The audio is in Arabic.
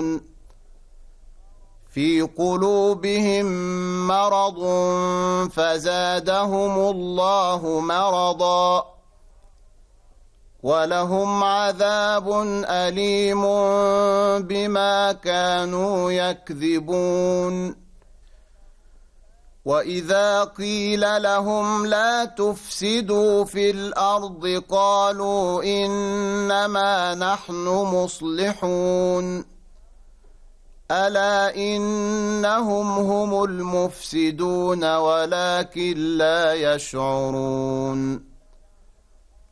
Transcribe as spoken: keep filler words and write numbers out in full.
في قلوبهم مرض فزادهم الله مرضا ولهم عذاب أليم بما كانوا يكذبون وإذا قيل لهم لا تفسدوا في الأرض قالوا إنما نحن مصلحون ألا إنهم هم المفسدون ولكن لا يشعرون